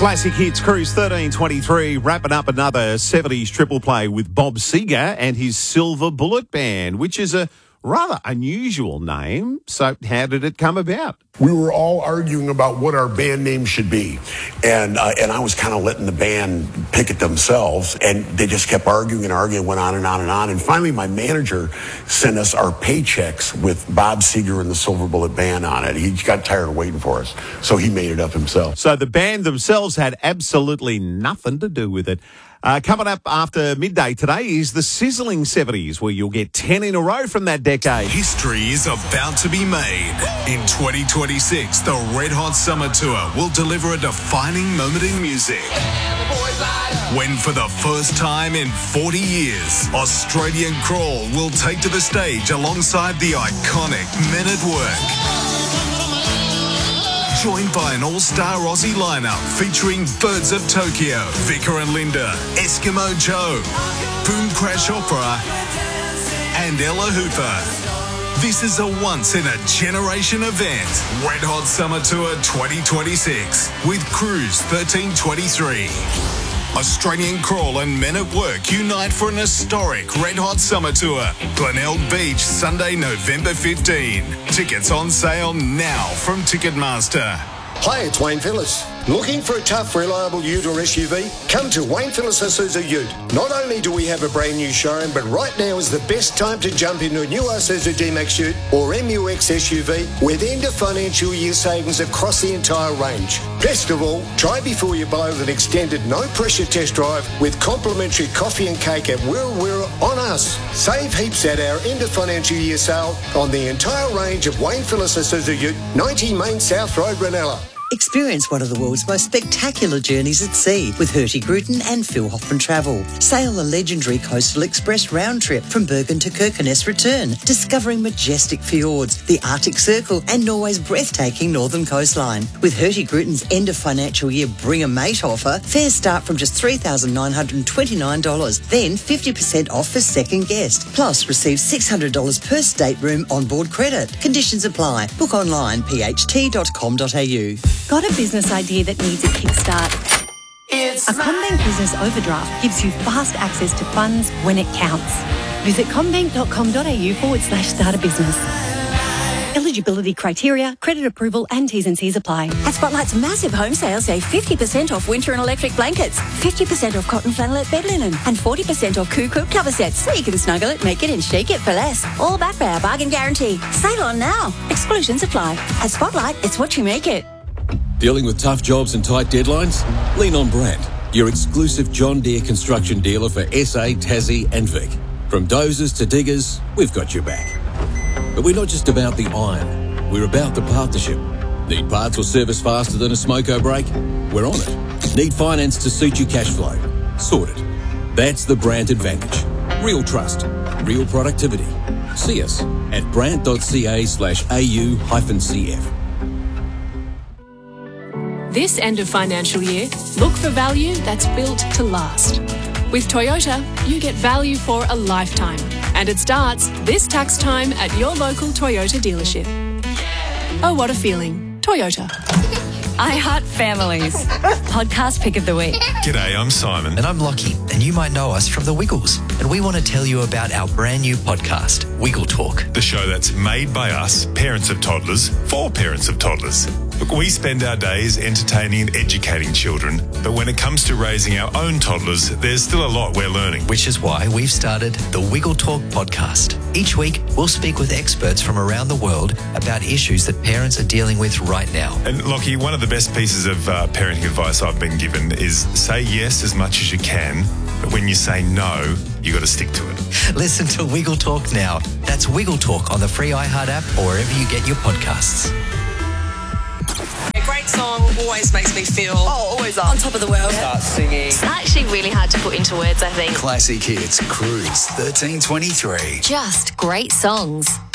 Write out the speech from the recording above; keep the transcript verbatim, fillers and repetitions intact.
Classic Hits Cruise thirteen twenty-three, wrapping up another seventies triple play with Bob Seger and his Silver Bullet Band, which is a rather unusual name. So how did it come about? We were all arguing about what our band name should be. And uh, and I was kind of letting the band pick it themselves. And they just kept arguing and arguing, went on and on and on. And finally, my manager sent us our paychecks with Bob Seger and the Silver Bullet Band on it. He got tired of waiting for us, so he made it up himself. So the band themselves had absolutely nothing to do with it. Uh, coming up after midday today is the sizzling seventies, where you'll get ten in a row from that decade. History is about to be made. In twenty twenty-six, the Red Hot Summer Tour will deliver a defining moment in music. When for the first time in forty years, Australian Crawl will take to the stage alongside the iconic Men at Work. Joined by an all-star Aussie lineup featuring Birds of Tokyo, Vicar and Linda, Eskimo Joe, Boom Crash Opera, and Ella Hooper. This is a once-in-a-generation event. Red Hot Summer Tour twenty twenty-six with Cruise thirteen twenty-three. Australian Crawl and Men at Work unite for an historic Red Hot Summer Tour. Glenelg Beach, Sunday, November fifteenth. Tickets on sale now from Ticketmaster. Hi, it's Wayne Phillips. Looking for a tough, reliable ute or S U V? Come to Wayne Phillips Isuzu Ute. Not only do we have a brand new showroom, but right now is the best time to jump into a new Isuzu D-Max Ute or M U X S U V with end of financial year savings across the entire range. Best of all, try before you buy with an extended no-pressure test drive with complimentary coffee and cake at Wirra Wirra on us. Save heaps at our end of financial year sale on the entire range of Wayne Phillips Isuzu Ute, ninety Main South Road, Ranella. Experience one of the world's most spectacular journeys at sea with Hurtigruten and Phil Hoffman Travel. Sail the legendary Coastal Express round trip from Bergen to Kirkenes return, discovering majestic fjords, the Arctic Circle and Norway's breathtaking northern coastline. With Hurtigruten's end of financial year Bring a Mate offer, fares start from just three thousand nine hundred twenty-nine dollars, then fifty percent off for second guest. Plus, receive six hundred dollars per stateroom onboard credit. Conditions apply. Book online, p h t dot com dot a u. Got a business idea that needs a kickstart? It's a CommBank Business Overdraft gives you fast access to funds when it counts. Visit commbank.com.au forward slash start a business. Eligibility criteria, credit approval and T's and C's apply. At Spotlight's massive home sale, save fifty percent off winter and electric blankets, fifty percent off cotton flannelette bed linen and forty percent off Coo Coop cover sets, so you can snuggle it, make it and shake it for less. All backed by our bargain guarantee. Sale on now. Exclusions apply. At Spotlight, it's what you make it. Dealing with tough jobs and tight deadlines? Lean on Brandt, your exclusive John Deere construction dealer for S A, Tassie and Vic. From dozers to diggers, we've got your back. But we're not just about the iron, we're about the partnership. Need parts or service faster than a smoko brake? We're on it. Need finance to suit your cash flow? Sorted. That's the Brandt advantage. Real trust, real productivity. See us at brandt.ca slash au hyphen cf. This end of financial year, look for value that's built to last. With Toyota, you get value for a lifetime. And it starts this tax time at your local Toyota dealership. Oh, what a feeling. Toyota. I Heart Families. Podcast pick of the week. G'day, I'm Simon. And I'm Lockie, and you might know us from The Wiggles. And we want to tell you about our brand new podcast, Wiggle Talk. The show that's made by us, parents of toddlers, for parents of toddlers. Look, we spend our days entertaining and educating children, but when it comes to raising our own toddlers, there's still a lot we're learning. Which is why we've started the Wiggle Talk podcast. Each week, we'll speak with experts from around the world about issues that parents are dealing with right now. And Lockie, one of the best pieces of uh, parenting advice I've been given is say yes as much as you can, but when you say no, you got to stick to it. Listen to Wiggle Talk now. That's Wiggle Talk on the free iHeart app or wherever you get your podcasts. A great song always makes me feel oh, always on. on top of the world. Start singing. It's actually really hard to put into words, I think. Classic Hits Cruise thirteen twenty-three. Just great songs.